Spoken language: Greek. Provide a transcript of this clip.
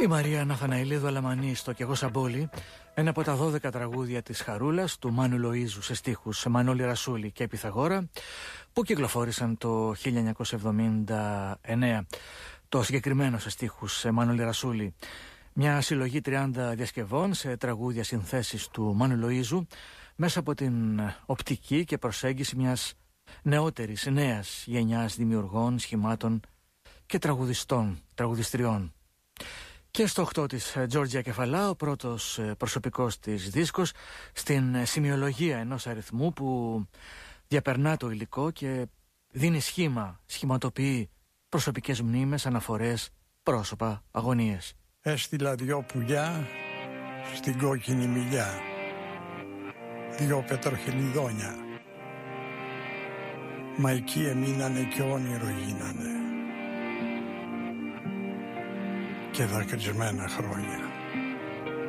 Η Μαρία Ναθαναηλίδου Αλαμανή στο «Κι εγώ Σαμπόλη», ένα από τα 12 τραγούδια της Χαρούλας του Μάνου Λοΐζου σε στίχους Μανώλη Ρασούλη και Πιθαγόρα, που κυκλοφόρησαν το 1979. Το συγκεκριμένο σε στίχους Μανώλη Ρασούλη, μια συλλογή 30 διασκευών σε τραγούδια συνθέσεις του Μάνου Λοΐζου, μέσα από την οπτική και προσέγγιση μιας νεότερης, νέας γενιάς δημιουργών, σχημάτων και τραγουδιστριών. Και στο 8 της Τζόρτζια Κεφαλά, ο πρώτος προσωπικός της δίσκος, στην σημειολογία ενός αριθμού που διαπερνά το υλικό και δίνει σχηματοποιεί προσωπικές μνήμες, αναφορές, πρόσωπα, αγωνίες. Έστειλα 2 πουλιά στην κόκκινη μιλιά, 2 πετροχελιδόνια, μα εκεί εμείνανε και όνειρο γίνανε και δακρυσμένα χρόνια.